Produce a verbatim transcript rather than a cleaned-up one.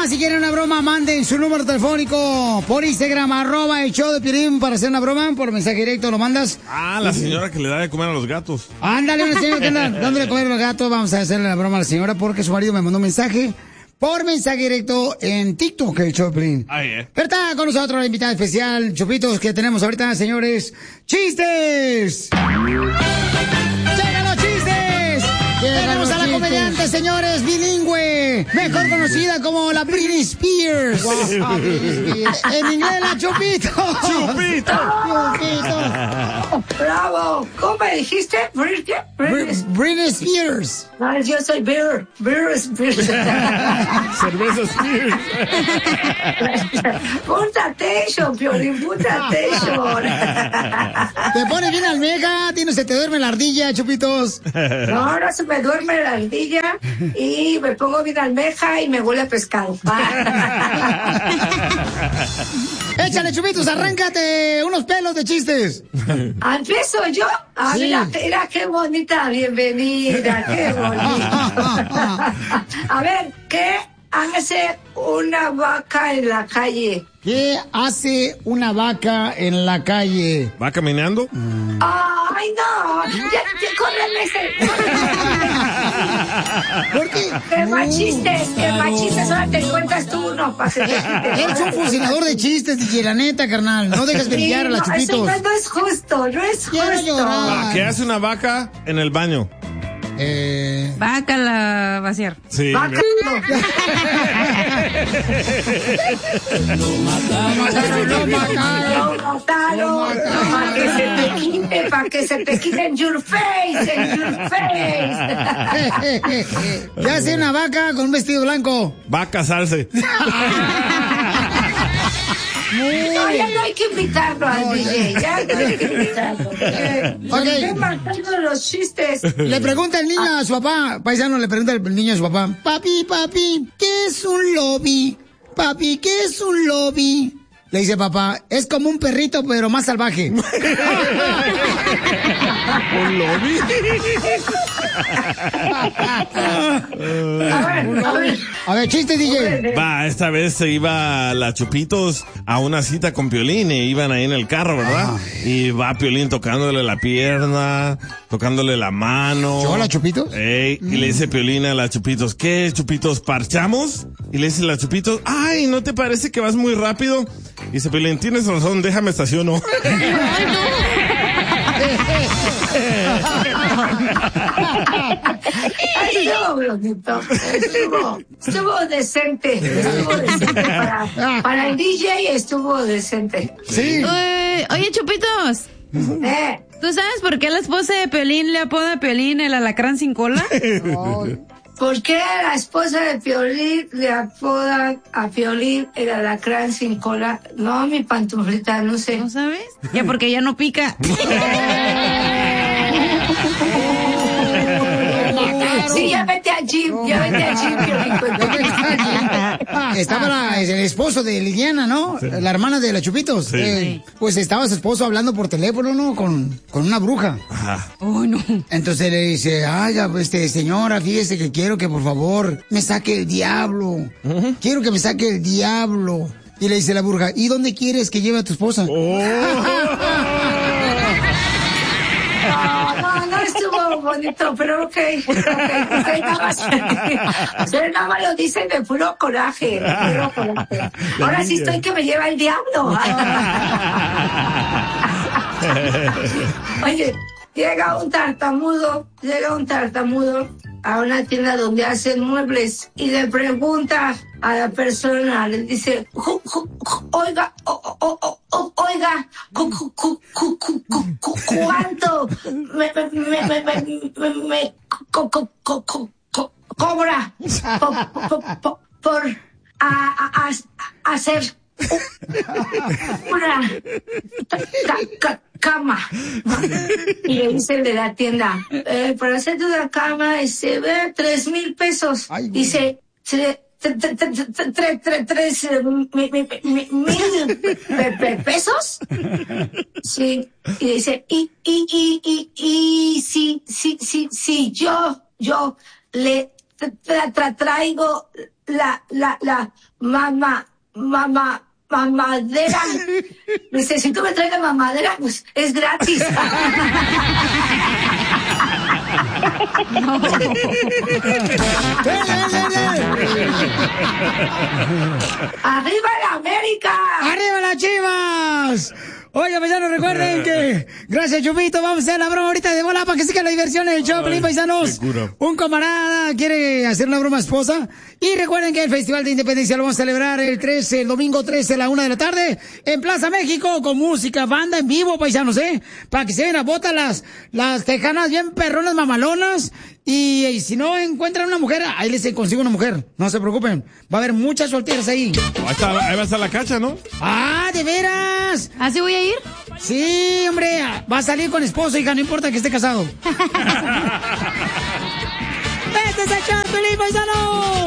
broma. Si quieren una broma, manden su número telefónico por Instagram, arroba el show de Piolín para hacer una broma. Por mensaje directo lo mandas. Ah, la señora que le da de comer a los gatos. Ándale, una señora que anda dándole de comer a los gatos. Vamos a hacerle la broma a la señora porque su marido me mandó un mensaje por mensaje directo en TikTok, el show de Piolín. Ah, yeah. Pero está con nosotros la invitada especial, Chupitos, que tenemos ahorita, señores. ¡Chistes! ¡Llegan los chistes! Tenemos a la comediante, señores, bilingüe, mejor conocida como la Britney Spears. Wow, Britney Spears. En inglés, la Chupito. ¡Chupito! Chupito. ¡Bravo! ¿Cómo me dijiste? Britney, Britney, Britney Spears. No, yo soy Beer. Beer Spears. Cerveza Spears. Put attention, Piolín, put attention. Te pone bien almeja, tienes, se te duerme la ardilla, Chupitos. No, ahora se me duerme la ardilla y me pongo bien almeja y me huele a pescado. Échale, Chupitos, arráncate unos pelos de chistes. ¿Empiezo yo? Ah, Sí. mira, mira qué bonita bienvenida, qué bonita. A ver, ¿qué hace una vaca en la calle? ¿Qué hace una vaca en la calle? ¿Va caminando? Ay, no, ya, ya, córreme ese. ¿Por qué? ¡Qué machistes, qué machistes! Ahora te cuentas tú uno para que te quite. Eres un fusilador de chistes, D J, la neta, carnal. No dejes brillar a las Sí, no, Chupitos. eso no es justo, no es Quiero justo. llorar. ¿Qué hace una vaca en el baño? Eh... Vaca la vaciar. Sí. Vaca. Lo mataron, lo mataron. Lo mataron para que se te quite, para que se te quite en your face, en your face. ¿Qué hace una vaca con un vestido blanco? Va a casarse. No, ya no hay que invitarlo al D J, ya no hay que invitarlo. Eh, Ok. Estoy matando los chistes. Le pregunta el niño a su papá, paisano, le pregunta el niño a su papá, papi, papi, ¿qué es un lobby? Papi, ¿qué es un lobby? Le dice papá, es como un perrito, pero más salvaje. ¿Un lobby? A ver, a ver. A ver, chiste, D J. Va, esta vez se iba la Chupitos a una cita con Piolín y iban ahí en el carro, ¿verdad? Y va Piolín tocándole la pierna, tocándole la mano. ¿Yo la Chupitos? Ey, y le dice Piolín a la Chupitos, ¿qué, Chupitos, parchamos? Y le dice la Chupitos, ay, ¿no te parece que vas muy rápido? Y dice Piolín, tienes razón, déjame estaciono. Estuvo bonito, estuvo, estuvo decente, estuvo decente para, para el D J, estuvo decente. Sí. Oye, oye, Chupitos, Eh, ¿tú sabes por qué la esposa de Piolín le apoda a Piolín el alacrán sin cola? ¿por qué a la esposa de Piolín le apodan a Piolín el alacrán sin cola? No, mi pantuflita, no sé. ¿No sabes? Ya porque ella no pica. Sí, ya vete al gym, ya vete al gym, Piolín. Estaba la- el esposo de Liliana, ¿no? La hermana de la Chupitos. Sí. Eh, pues estaba su esposo hablando por teléfono, ¿no? Con, con una bruja. Ajá. Oh, no. Entonces le dice, ay, ya, este, señora, fíjese que quiero que por favor me saque el diablo. Quiero que me saque el diablo. Y le dice la bruja, ¿y dónde quieres que lleve a tu esposa? No, no, no estuvo bonito, pero ok. okay. Ustedes nada más, ustedes nada más lo dicen de puro coraje, de puro coraje. Ahora sí estoy que me lleva el diablo. Oye, llega un tartamudo, llega un tartamudo a una tienda donde hacen muebles y le pregunta a la persona, le dice, "Ju- ju- ju- oiga, o- o- o- o- oiga, cu- cu- cu- cu- cu- cu- cu- ¿cuánto me, me, me, me, me, me- me co- co- co- co- co- cobra po- po- po- por a- a- a- hacer una ca- ca- cama?" Y le dice el de la tienda, eh, para hacerte una cama, se ve tres mil pesos. Ay, güey. Dice, "Tre- tre- tre- tre- tre- tre- tre- tres eh, mi- mi- mi- mil pe- pe- pesos." Sí. Y dice, y, y, y, y, y, sí, sí, sí, sí, yo, yo le tra, tra, traigo la, la, la mamá, mamá, mamadera. Dice, si tú me traigas mamadera, pues es gratis. No. ¡Arriba la América! ¡Arriba las Chivas! Oye, paisanos, recuerden que, gracias, Chupito, vamos a hacer la broma ahorita de bola para que siga la diversión en el show, Pelín, paisanos. Un camarada quiere hacer una broma a esposa. Y recuerden que el Festival de Independencia lo vamos a celebrar el trece, el domingo trece a la una de la tarde, en Plaza México, con música, banda en vivo, paisanos, ¿eh? Para que se den a botas las, las tejanas bien perronas, mamalonas. Y, y si no encuentran una mujer, ahí les consigo una mujer. No se preocupen. Va a haber muchas solteras ahí. Ahí, está, ahí va a estar la Cacha, ¿no? ¡Ah, de veras! ¿Así voy a ir? Sí, hombre. Va a salir con esposo, hija. No importa que esté casado. ¡Este es el show, Pelín, paisano!